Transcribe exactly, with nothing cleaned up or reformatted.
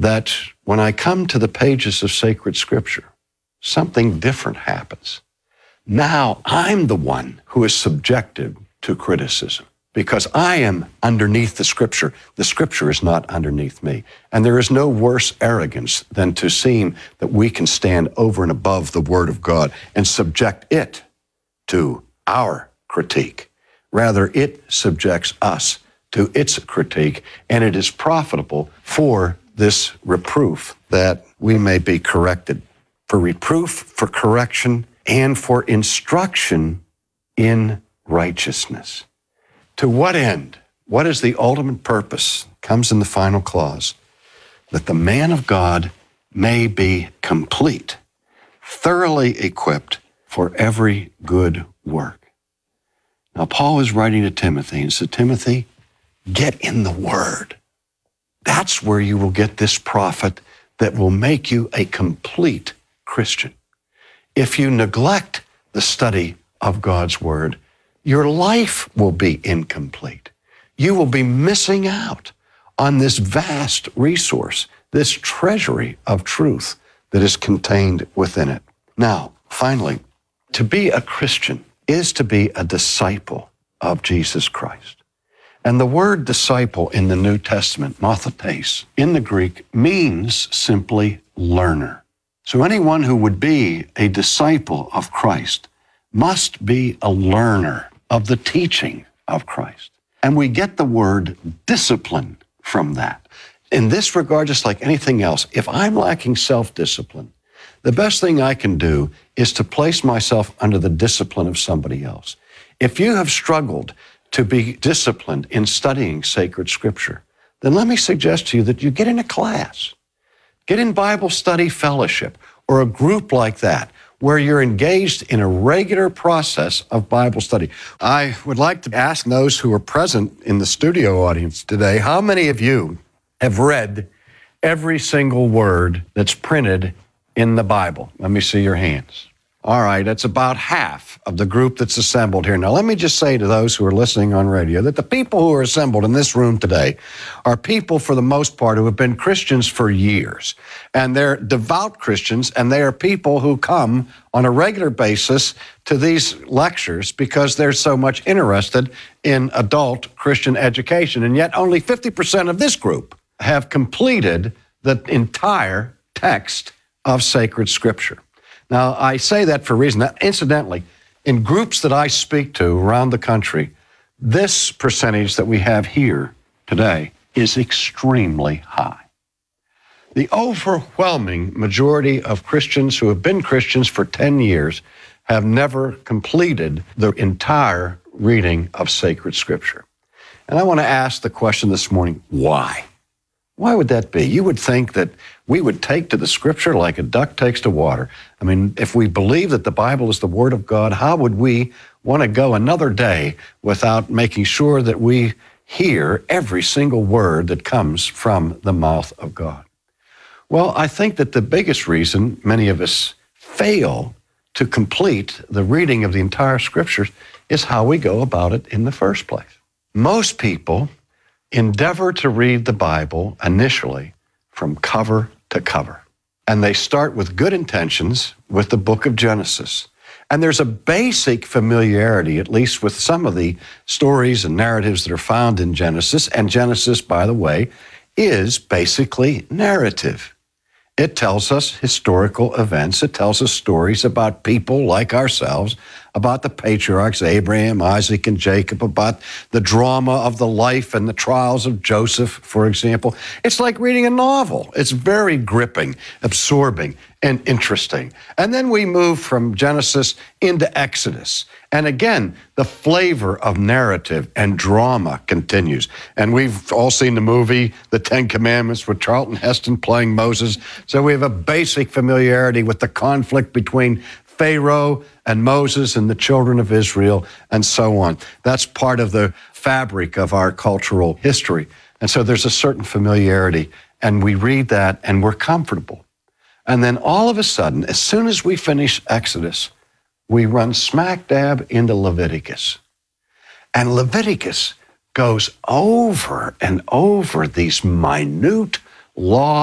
that when I come to the pages of sacred Scripture, something different happens. Now I'm the one who is subjected to criticism because I am underneath the Scripture. The Scripture is not underneath me. And there is no worse arrogance than to seem that we can stand over and above the Word of God and subject it to our critique. Rather, it subjects us to its critique, and it is profitable for this reproof that we may be corrected. For reproof, for correction, and for instruction in righteousness. To what end? What is the ultimate purpose? Comes in the final clause. That the man of God may be complete, thoroughly equipped for every good work. Now, Paul is writing to Timothy and said, Timothy, get in the Word. That's where you will get this profit that will make you a complete Christian. If you neglect the study of God's Word, your life will be incomplete. You will be missing out on this vast resource, this treasury of truth that is contained within it. Now, finally, to be a Christian is to be a disciple of Jesus Christ. And the word disciple in the New Testament, mathetes, in the Greek, means simply learner. So anyone who would be a disciple of Christ must be a learner of the teaching of Christ. And we get the word discipline from that. In this regard, just like anything else, if I'm lacking self-discipline, the best thing I can do is to place myself under the discipline of somebody else. If you have struggled to be disciplined in studying sacred Scripture, then let me suggest to you that you get in a class. Get in Bible study fellowship or a group like that where you're engaged in a regular process of Bible study. I would like to ask those who are present in the studio audience today, how many of you have read every single word that's printed in the Bible? Let me see your hands. All right, that's about half of the group that's assembled here. Now, let me just say to those who are listening on radio that the people who are assembled in this room today are people, for the most part, who have been Christians for years. And they're devout Christians, and they are people who come on a regular basis to these lectures because they're so much interested in adult Christian education. And yet only fifty percent of this group have completed the entire text of sacred Scripture. Now, I say that for a reason. Now, incidentally, in groups that I speak to around the country, this percentage that we have here today is extremely high. The overwhelming majority of Christians who have been Christians for ten years have never completed the entire reading of sacred Scripture. And I want to ask the question this morning, why? Why would that be? You would think that we would take to the Scripture like a duck takes to water. I mean, if we believe that the Bible is the Word of God, how would we want to go another day without making sure that we hear every single word that comes from the mouth of God? Well, I think that the biggest reason many of us fail to complete the reading of the entire Scriptures is how we go about it in the first place. Most people endeavor to read the Bible initially from cover to cover. And they start with good intentions with the book of Genesis. And there's a basic familiarity, at least with some of the stories and narratives that are found in Genesis. And Genesis, by the way, is basically narrative. It tells us historical events. It tells us stories about people like ourselves, about the patriarchs, Abraham, Isaac, and Jacob, about the drama of the life and the trials of Joseph, for example. It's like reading a novel. It's very gripping, absorbing, and interesting. And then we move from Genesis into Exodus. And again, the flavor of narrative and drama continues. And we've all seen the movie, The Ten Commandments, with Charlton Heston playing Moses. So we have a basic familiarity with the conflict between Pharaoh and Moses and the children of Israel, and so on. That's part of the fabric of our cultural history. And so there's a certain familiarity, and we read that, and we're comfortable. And then all of a sudden, as soon as we finish Exodus, we run smack dab into Leviticus. And Leviticus goes over and over these minute laws